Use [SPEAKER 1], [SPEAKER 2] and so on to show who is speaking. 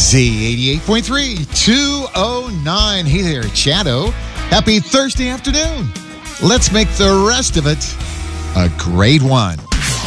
[SPEAKER 1] Z88.3, 209. Hey there, Shadow. Happy Thursday afternoon. Let's make the rest of it a great one.